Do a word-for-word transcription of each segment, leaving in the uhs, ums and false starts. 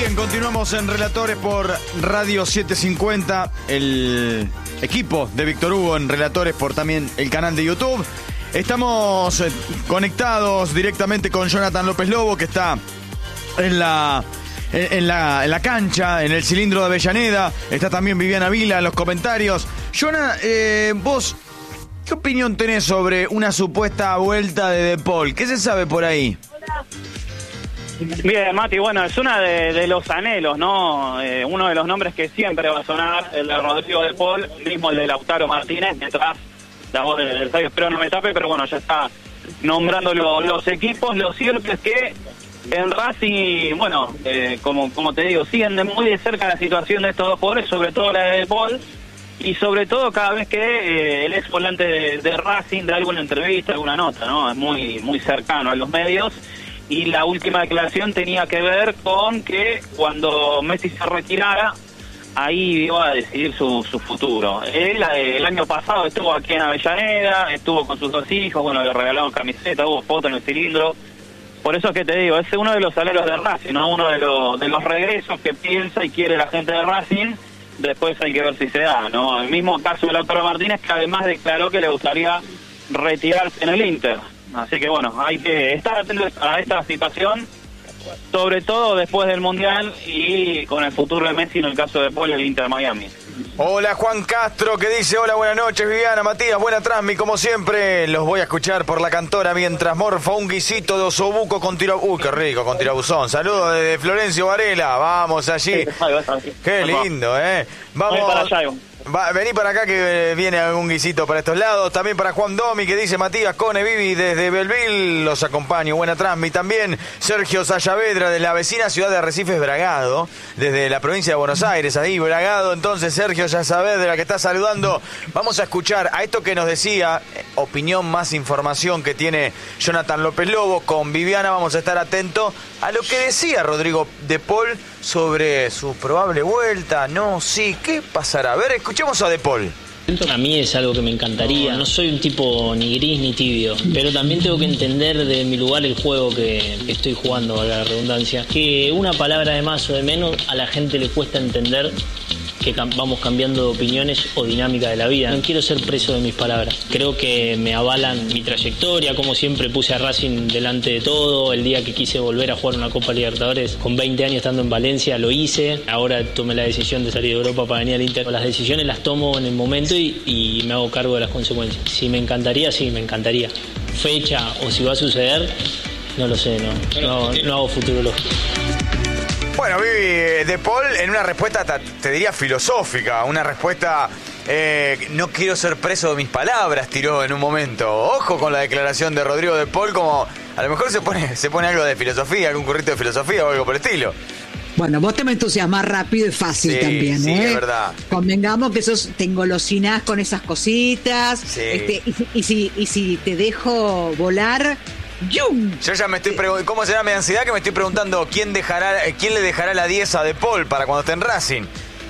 Bien, continuamos en Relatores por Radio setecientos cincuenta, el equipo de Víctor Hugo en Relatores por también el canal de YouTube. Estamos eh, conectados directamente con Jonathan López Lobo, que está en la, en, en la, en la cancha, en el cilindro de Avellaneda. Está también Viviana Vila en los comentarios. Jonathan, eh, vos, ¿qué opinión tenés sobre una supuesta vuelta de De Paul? ¿Qué se sabe por ahí? Bien, Mati, bueno, es uno de, de los anhelos, ¿no? Eh, uno de los nombres que siempre va a sonar, el de Rodrigo De Paul, mismo el de Lautaro Martínez, detrás, la voz del estadio, espero no me tape, pero bueno, ya está nombrando lo, los equipos. Lo cierto es que en Racing, bueno, eh, como, como te digo, siguen de muy de cerca la situación de estos dos jugadores, sobre todo la de De Paul, y sobre todo cada vez que eh, el ex volante de, de Racing da alguna entrevista, alguna nota, ¿no? Es muy, muy cercano a los medios. Y la última declaración tenía que ver con que cuando Messi se retirara, ahí iba a decidir su, su futuro. Él el año pasado estuvo aquí en Avellaneda, estuvo con sus dos hijos, bueno, le regalaron camiseta, hubo foto en el cilindro. Por eso es que te digo, es uno de los aleros de Racing, ¿no? Uno de los, de los regresos que piensa y quiere la gente de Racing. Después hay que ver si se da, ¿no? El mismo caso de Lautaro Martínez, que además declaró que le gustaría retirarse en el Inter. Así que bueno, hay que estar atentos a esta situación, sobre todo después del Mundial y con el futuro de Messi en el caso de Paul, el Inter Miami. Hola Juan Castro, que dice hola, buenas noches Viviana, Matías, buena transmi, como siempre los voy a escuchar por la cantora mientras morfa un guisito de osobuco con tirabuzón. Uy, qué rico, con tirabuzón. Saludos desde Florencio Varela, vamos allí. Qué lindo, eh. Vamos. Va, vení para acá que viene algún guisito para estos lados. También para Juan Domi, que dice Matías Cone Vivi desde Belville, los acompaño, buena transmi. También Sergio Sayavedra de la vecina ciudad de Arrecifes, Bragado, desde la provincia de Buenos Aires, ahí Bragado. Entonces Sergio Sayavedra que está saludando. Vamos a escuchar a esto que nos decía, opinión más información que tiene Jonathan López Lobo. Con Viviana vamos a estar atentos a lo que decía Rodrigo De Paul sobre su probable vuelta. No, sí, ¿qué pasará? A ver, escuchemos a De Paul. A mí es algo que me encantaría. No soy un tipo ni gris ni tibio, pero también tengo que entender de mi lugar el juego que, que estoy jugando, a la redundancia. Que una palabra de más o de menos a la gente le cuesta entender que vamos cambiando de opiniones o dinámica de la vida. No quiero ser preso de mis palabras. Creo que me avalan mi trayectoria, como siempre puse a Racing delante de todo. El día que quise volver a jugar una Copa Libertadores, con veinte años estando en Valencia, lo hice. Ahora tomé la decisión de salir de Europa para venir al Inter. Las decisiones las tomo en el momento y, y me hago cargo de las consecuencias. Si me encantaría, sí, me encantaría. Fecha o si va a suceder, no lo sé, no, no, no hago futurología. Bueno, Vivi, De Paul en una respuesta, te diría filosófica, una respuesta, eh, no quiero ser preso de mis palabras, tiró en un momento. Ojo con la declaración de Rodrigo De Paul, como a lo mejor se pone, se pone algo de filosofía, algún currito de filosofía o algo por el estilo. Bueno, vos te me entusiasmás rápido y fácil, sí, también, sí, ¿eh? Es verdad. Convengamos que sos, te engolosinás con esas cositas, sí. este, y, y, si, y si te dejo volar... ¡Yum! Yo ya me estoy preguntando, ¿cómo será mi ansiedad? Que me estoy preguntando quién dejará, quién le dejará la diez a De Paul para cuando esté en Racing.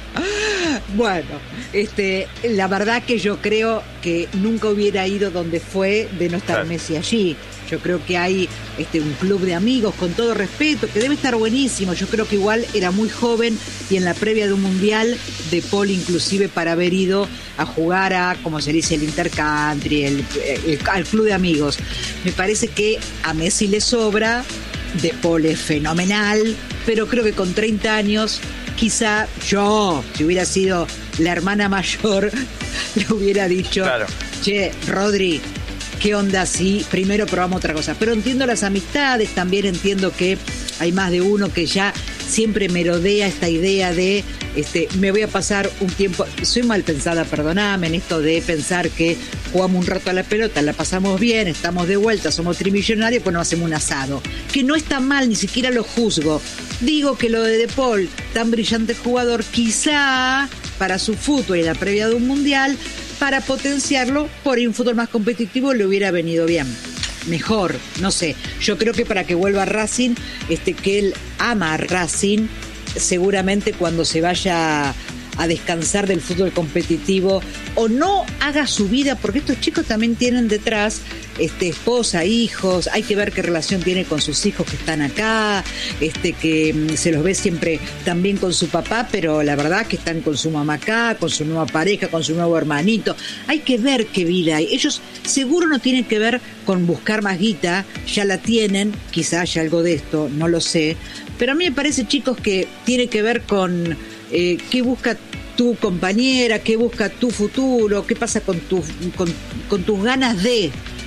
Bueno, este, la verdad que yo creo que nunca hubiera ido donde fue de no estar claro. Messi allí. Yo creo que hay este, un club de amigos, con todo respeto, que debe estar buenísimo. Yo creo que igual era muy joven y en la previa de un mundial, De Paul inclusive para haber ido a jugar a, como se dice, el intercountry, el, el, al club de amigos. Me parece que a Messi le sobra, De Paul es fenomenal, pero creo que con treinta años, quizá yo, si hubiera sido la hermana mayor, le hubiera dicho, claro. Che, Rodri, ¿qué onda si primero probamos otra cosa? Pero entiendo las amistades, también entiendo que hay más de uno que ya siempre merodea esta idea de este, me voy a pasar un tiempo, soy mal pensada, perdoname, en esto de pensar que jugamos un rato a la pelota, la pasamos bien, estamos de vuelta, somos trimillonarios, pues nos hacemos un asado. Que no está mal, ni siquiera lo juzgo. Digo que lo de De Paul, tan brillante jugador, quizá para su fútbol y la previa de un mundial, para potenciarlo por un fútbol más competitivo le hubiera venido bien. Mejor, no sé. Yo creo que para que vuelva a Racing, este, que él ama a Racing, seguramente cuando se vaya a descansar del fútbol competitivo o no haga su vida, porque estos chicos también tienen detrás este, esposa, hijos, hay que ver qué relación tiene con sus hijos que están acá, este, que mm, se los ve siempre también con su papá, pero la verdad que están con su mamá acá, con su nueva pareja, con su nuevo hermanito. Hay que ver qué vida hay. Ellos seguro no tienen que ver con buscar más guita, ya la tienen, quizá haya algo de esto, no lo sé, pero a mí me parece, chicos, que tiene que ver con eh, qué busca tu compañera, qué busca tu futuro, qué pasa con, tu, con, con tus ganas de,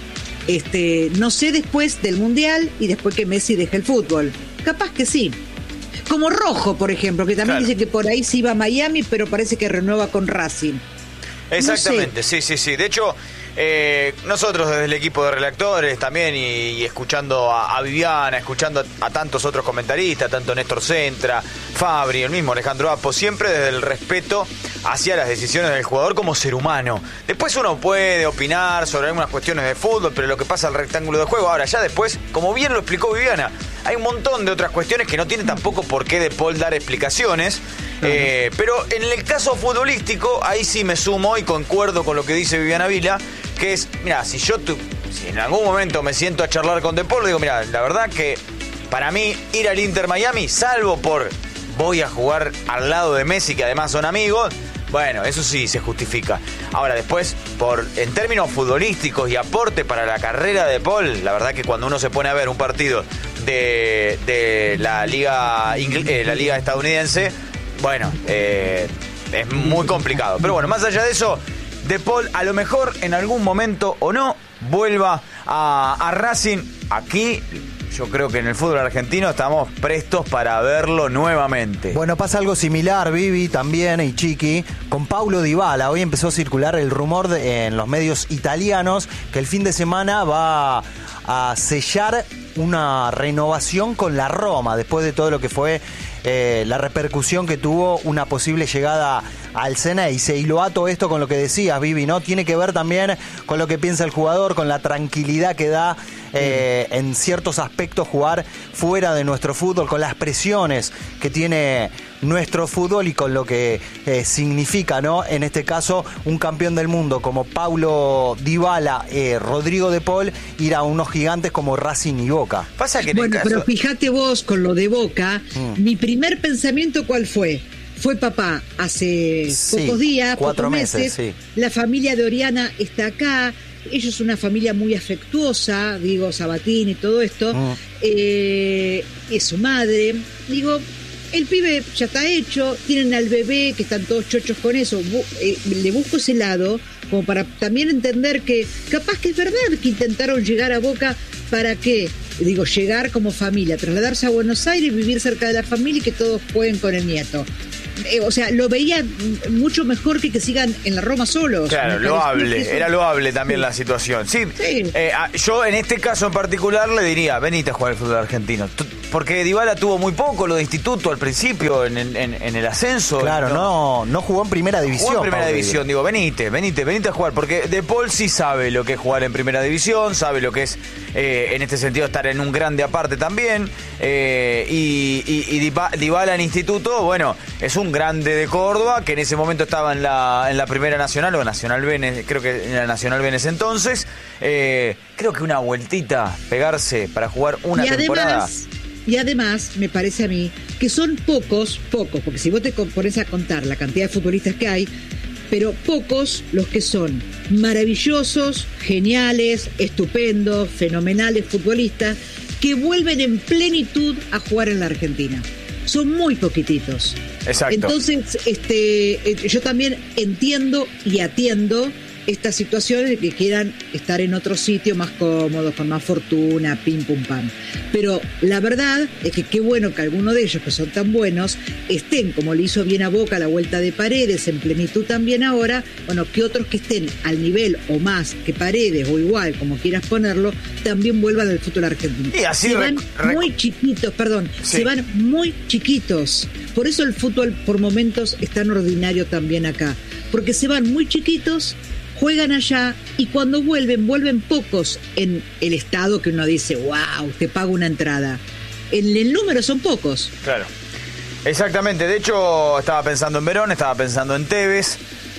este, no sé, después del Mundial y después que Messi deje el fútbol. Capaz que sí. Como Rojo, por ejemplo, que también claro. dice que por ahí se iba a Miami, pero parece que renueva con Racing. Exactamente, no sé. sí, sí, sí. De hecho, eh, nosotros desde el equipo de redactores también y, y escuchando a, a Viviana, escuchando a, a tantos otros comentaristas, tanto Néstor Centra, Fabri, el mismo Alejandro Apo, siempre desde el respeto hacia las decisiones del jugador como ser humano. Después uno puede opinar sobre algunas cuestiones de fútbol, pero lo que pasa al rectángulo de juego, ahora ya después, como bien lo explicó Viviana, hay un montón de otras cuestiones que no tienen tampoco por qué De Paul dar explicaciones. Uh-huh. Eh, pero en el caso futbolístico, ahí sí me sumo y concuerdo con lo que dice Viviana Vila, que es, mira, si yo tu, si en algún momento me siento a charlar con De Paul, digo, mira, la verdad que para mí ir al Inter Miami, salvo por voy a jugar al lado de Messi, que además son amigos, bueno, eso sí se justifica. Ahora después, por en términos futbolísticos y aporte para la carrera de Paul, la verdad que cuando uno se pone a ver un partido de, de la liga eh, la liga estadounidense, bueno, eh, es muy complicado. Pero bueno, más allá de eso, De Paul a lo mejor en algún momento o no vuelva a, a Racing. Aquí yo creo que en el fútbol argentino estamos prestos para verlo nuevamente. Bueno, pasa algo similar, Vivi, también, y Chiqui, con Paulo Dybala. Hoy empezó a circular el rumor de, en los medios italianos que el fin de semana va a sellar una renovación con la Roma, después de todo lo que fue eh, la repercusión que tuvo una posible llegada al Ceneice. Y lo ato esto con lo que decías, Vivi, ¿no? Tiene que ver también con lo que piensa el jugador, con la tranquilidad que da eh, en ciertos aspectos jugar fuera de nuestro fútbol, con las presiones que tiene nuestro fútbol y con lo que eh, significa, ¿no? En este caso, un campeón del mundo como Paulo Dybala, eh, Rodrigo De Paul, ir a unos gigantes como Racing y Boca. Pasa que en bueno, el caso... pero fíjate vos con lo de Boca, mm. mi primer pensamiento, ¿cuál fue? Fue papá hace sí, pocos días, cuatro pocos meses, meses, sí. La familia de Oriana está acá, ellos son una familia muy afectuosa, digo, Sabatini y todo esto, mm. eh, es su madre, digo, el pibe ya está hecho, tienen al bebé que están todos chochos con eso, eh, le busco ese lado como para también entender que capaz que es verdad que intentaron llegar a Boca para qué, digo, llegar como familia, trasladarse a Buenos Aires, vivir cerca de la familia y que todos jueguen con el nieto. Eh, o sea, lo veía mucho mejor que que sigan en la Roma solos. Claro, loable, eso... era loable también sí. La situación. Sí, sí. Eh, yo en este caso en particular le diría, venite a jugar al fútbol argentino. Porque Dybala tuvo muy poco lo de instituto al principio, en, en, en el ascenso. Claro, no, no, no jugó en primera división. Jugó en primera división, digo, venite, venite, venite a jugar. Porque De Paul sí sabe lo que es jugar en primera división, sabe lo que es, eh, en este sentido, estar en un grande aparte también. Eh, y, y, y Dybala en instituto, bueno, es un grande de Córdoba, que en ese momento estaba en la, en la Primera Nacional, o Nacional B, creo que en la Nacional B en ese entonces. Eh, creo que una vueltita, pegarse para jugar una y temporada. Además, y además, me parece a mí, que son pocos, pocos, porque si vos te pones a contar la cantidad de futbolistas que hay, pero pocos los que son maravillosos, geniales, estupendos, fenomenales futbolistas, que vuelven en plenitud a jugar en la Argentina. Son muy poquititos. Exacto. Entonces, este, yo también entiendo y atiendo estas situaciones de que quieran estar en otro sitio más cómodos, con más fortuna, pim pum pam. Pero la verdad es que qué bueno que algunos de ellos, que son tan buenos, estén, como le hizo bien a Boca la vuelta de Paredes, en plenitud también ahora, bueno, que otros que estén al nivel o más que Paredes, o igual, como quieras ponerlo, también vuelvan al fútbol argentino. Y así se van rec- muy chiquitos, perdón, sí. se van muy chiquitos. Por eso el fútbol por momentos es tan ordinario también acá, porque se van muy chiquitos, juegan allá y cuando vuelven, vuelven pocos en el estado que uno dice, wow, te pago una entrada. En el número son pocos. Claro, exactamente. De hecho, estaba pensando en Verón, estaba pensando en Tevez.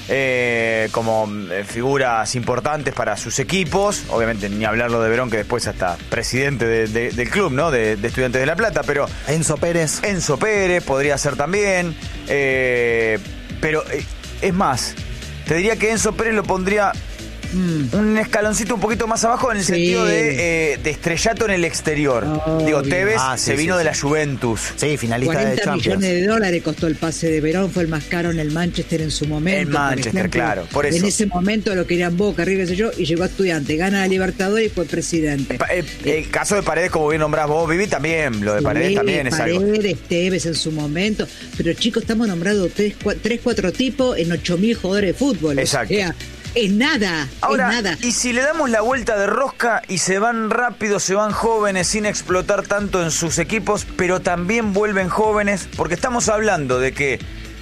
eh, como eh, figuras importantes para sus equipos. Obviamente ni hablarlo de Verón, que después hasta presidente de, de, del club, ¿no? De, de Estudiantes de La Plata, pero... Enzo Pérez. Enzo Pérez podría ser también. Eh, pero eh, es más, te diría que Enzo Pérez lo pondría... Mm. un escaloncito un poquito más abajo en el sí. sentido de, eh, de estrellato en el exterior. Oh, Digo, Tevez ah, sí, se vino sí, de sí. la Juventus. Sí, finalista de Champions. cuarenta millones de dólares costó el pase de Verón, fue el más caro en el Manchester en su momento. El Manchester, por ejemplo, claro, por eso. En ese momento lo querían Boca, River, sé yo, y llegó a Estudiantes, gana la Libertadores y fue presidente. El, el, eh, el caso de Paredes, como bien nombrás vos, Vivi, también, lo de Paredes sí, también es Paredes, algo. Paredes, Tevez en su momento, pero chicos, estamos nombrando tres, cuatro tipos en ocho mil jugadores de fútbol. Exacto. O sea, es nada, Ahora, es nada. Y si le damos la vuelta de rosca y se van rápido, se van jóvenes sin explotar tanto en sus equipos, pero también vuelven jóvenes, porque estamos hablando de que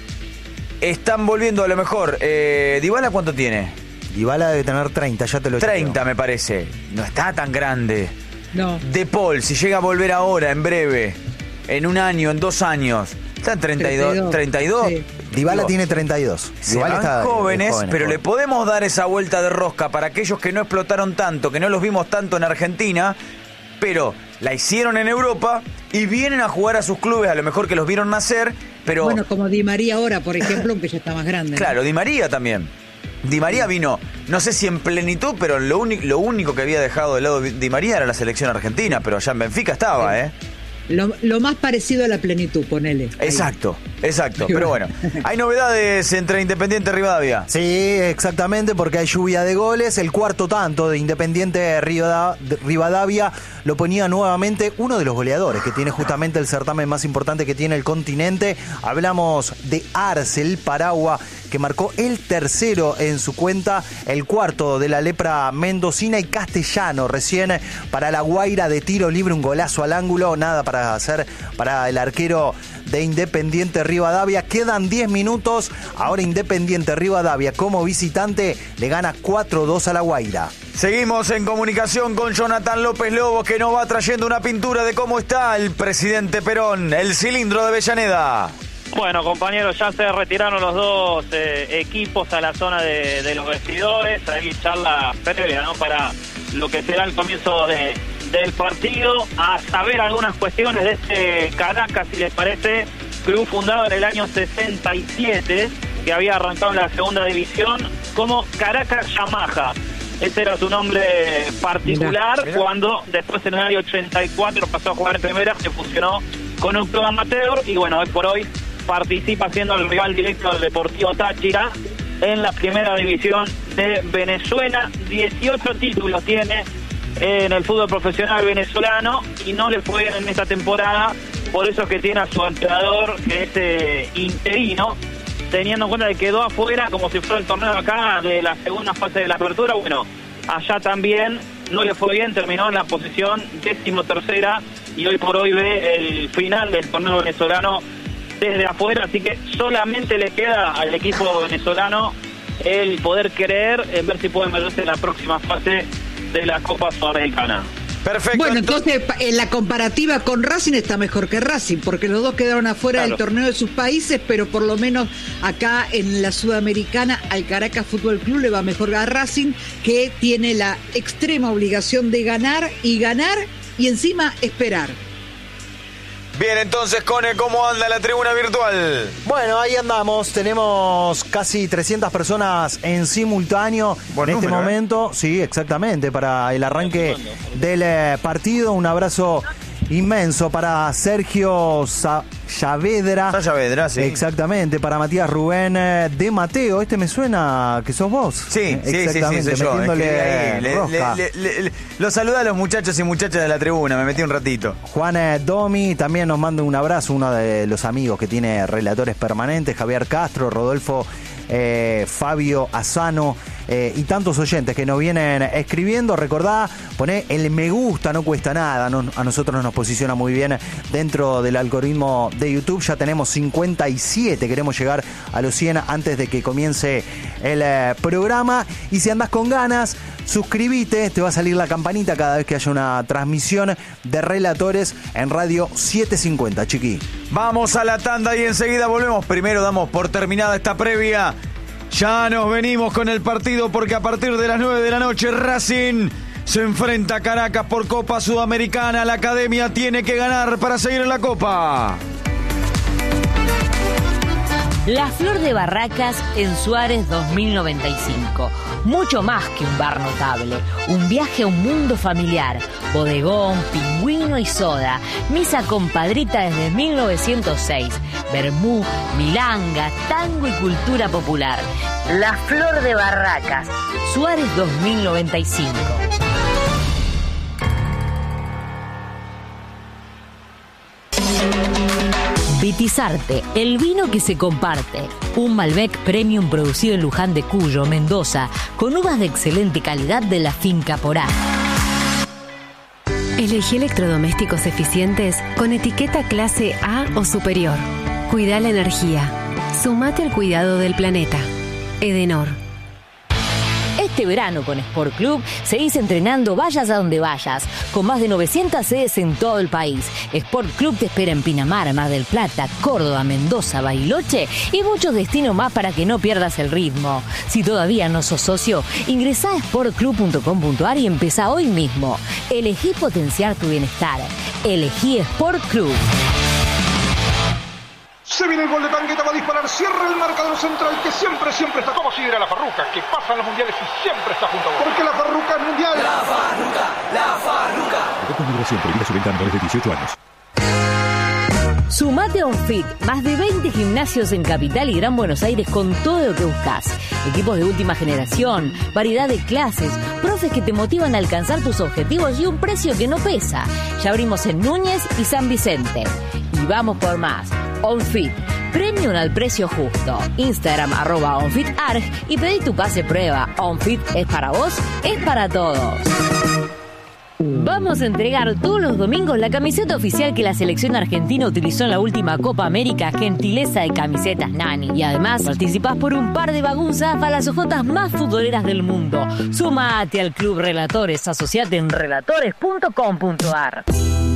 están volviendo a lo mejor. Eh, ¿Dybala cuánto tiene? Dybala debe tener treinta, ya te lo treinta creo. Me parece. No está tan grande. No. De Paul, si llega a volver ahora, en breve, en un año, en dos años, está en treinta y dos. treinta y dos. Sí. Dybala Digo, tiene treinta y dos. Se van está jóvenes, jóvenes, pero jóvenes. Le podemos dar esa vuelta de rosca para aquellos que no explotaron tanto, que no los vimos tanto en Argentina, pero la hicieron en Europa y vienen a jugar a sus clubes, a lo mejor que los vieron nacer, pero... Bueno, como Di María ahora, por ejemplo, aunque ya está más grande. Claro, ¿no? Di María también. Di María vino, no sé si en plenitud, pero lo, único, lo único que había dejado de lado Di María era la selección argentina, pero allá en Benfica estaba, sí. ¿eh? Lo, lo más parecido a la plenitud, ponele. Ahí. Exacto, exacto. Pero bueno, hay novedades entre Independiente y Rivadavia. Sí, exactamente, porque hay lluvia de goles. El cuarto tanto de Independiente Rivadavia lo ponía nuevamente uno de los goleadores que tiene justamente el certamen más importante que tiene el continente. Hablamos de Arce, el Paragua, que marcó el tercero en su cuenta, el cuarto de la lepra mendocina, y Castellano recién para la Guaira de tiro libre, un golazo al ángulo, nada para hacer para el arquero de Independiente Rivadavia. Quedan diez minutos, ahora Independiente Rivadavia como visitante le gana cuatro dos a la Guaira. Seguimos en comunicación con Jonathan López Lobos, que nos va trayendo una pintura de cómo está el presidente Perón, el cilindro de Avellaneda. Bueno, compañeros, ya se retiraron los dos eh, equipos a la zona de, de los vestidores. Hay charla previa, ¿no?, para lo que será el comienzo de, del partido. A saber algunas cuestiones de este Caracas, si les parece, club fundado en el año sesenta y siete, que había arrancado en la segunda división como Caracas Yamaha. Ese era su nombre particular. Mirá, mirá. Cuando después en el año ochenta y cuatro pasó a jugar en primera, se fusionó con un club amateur y bueno, hoy por hoy participa siendo el rival directo del Deportivo Táchira en la primera división de Venezuela. dieciocho títulos tiene en el fútbol profesional venezolano y no le fue en esta temporada, por eso es que tiene a su entrenador, que es eh, interino, teniendo en cuenta que quedó afuera como si fuera el torneo acá de la segunda fase de la apertura. Bueno, allá también no le fue bien, terminó en la posición decimotercera y hoy por hoy ve el final del torneo venezolano desde afuera, así que solamente le queda al equipo venezolano el poder creer en ver si puede meterse en la próxima fase de la Copa Sudamericana. Perfecto. Bueno, entonces en la comparativa con Racing está mejor que Racing, porque los dos quedaron afuera claro. del torneo de sus países, pero por lo menos acá en la Sudamericana al Caracas Fútbol Club le va mejor a Racing, que tiene la extrema obligación de ganar y ganar y encima esperar. Bien, entonces, Cone, ¿cómo anda la tribuna virtual? Bueno, ahí andamos, tenemos casi trescientas personas en simultáneo Buen en número, este momento. ¿eh? Sí, exactamente, para el arranque del eh, partido. Un abrazo inmenso para Sergio Sa- Saavedra. Saavedra, sí. Exactamente, para Matías Rubén eh, de Mateo. Este me suena que sos vos. Sí, eh, sí, exactamente, sí, sí, soy yo. metiéndole Le, rosca. le, le, le, los saluda a los muchachos y muchachas de la tribuna, me metí un ratito. Juan eh, Domi también nos manda un abrazo, uno de los amigos que tiene relatores permanentes, Javier Castro, Rodolfo, eh, Fabio Asano. Eh, y tantos oyentes que nos vienen escribiendo. Recordá, poné el me gusta, no cuesta nada, no, a nosotros nos posiciona muy bien dentro del algoritmo de YouTube. Ya tenemos cincuenta y siete, queremos llegar a los cien antes de que comience el eh, programa. Y si andás con ganas, suscríbete, te va a salir la campanita cada vez que haya una transmisión de relatores en Radio setecientos cincuenta, chiqui. Vamos a la tanda y enseguida volvemos. Primero damos por terminada esta previa. Ya nos venimos con el partido porque a partir de las nueve de la noche Racing se enfrenta a Caracas por Copa Sudamericana. La Academia tiene que ganar para seguir en la Copa. La Flor de Barracas en Suárez dos mil noventa y cinco. Mucho más que un bar notable. Un viaje a un mundo familiar. Bodegón, pingüino y soda. Misa compadrita desde mil novecientos seis. Vermú, milanga, tango y cultura popular. La Flor de Barracas. Suárez dos mil noventa y cinco. Vitizarte, el vino que se comparte. Un Malbec Premium producido en Luján de Cuyo, Mendoza, con uvas de excelente calidad de la finca Porá. Elegí electrodomésticos eficientes con etiqueta clase A o superior. Cuida la energía. Sumate al cuidado del planeta. Edenor. Este verano con Sport Club seguís entrenando vayas a donde vayas, con más de novecientas sedes en todo el país. Sport Club te espera en Pinamar, Mar del Plata, Córdoba, Mendoza, Bariloche y muchos destinos más para que no pierdas el ritmo. Si todavía no sos socio, ingresá a sport club punto com punto a r y empezá hoy mismo. Elegí potenciar tu bienestar. Elegí Sport Club. Se viene el gol de Tangueta, va a disparar, cierra el marcador central que siempre, siempre está como si era la Farruca, que pasa en los mundiales y siempre está junto a vos. Porque la Farruca es mundial. La Farruca, la Farruca. Con migración prohibida su venta a menores de dieciocho años. Sumate a OnFit, más de veinte gimnasios en Capital y Gran Buenos Aires con todo lo que buscas. Equipos de última generación, variedad de clases, profes que te motivan a alcanzar tus objetivos y un precio que no pesa. Ya abrimos en Núñez y San Vicente. Y vamos por más. OnFit, premium al precio justo. Instagram arroba OnFitArg y pedí tu pase prueba. OnFit es para vos, es para todos. Vamos a entregar todos los domingos la camiseta oficial que la selección argentina utilizó en la última Copa América, gentileza de Camisetas Nani. Y además participás por un par de bagunzas para las ojotas más futboleras del mundo. Sumate al Club Relatores, asociate en relatores punto com punto a r.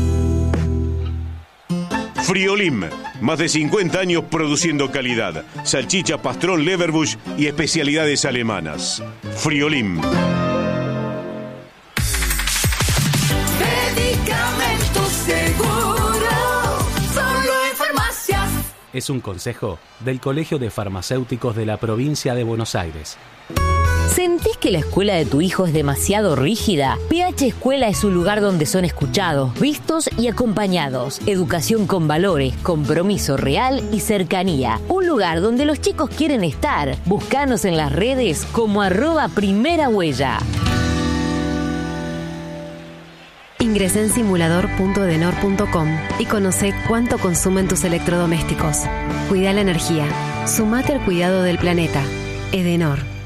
Friolim, más de cincuenta años produciendo calidad, salchicha, pastrón, leverbush y especialidades alemanas. Friolim. Medicamentos seguro, solo en farmacias. Es un consejo del Colegio de Farmacéuticos de la provincia de Buenos Aires. ¿Sentís que la escuela de tu hijo es demasiado rígida? P H Escuela es un lugar donde son escuchados, vistos y acompañados. Educación con valores, compromiso real y cercanía. Un lugar donde los chicos quieren estar. Búscanos en las redes como arroba primera huella. Ingresa en simulador punto edenor punto com y conoce cuánto consumen tus electrodomésticos. Cuida la energía. Sumate al cuidado del planeta. Edenor.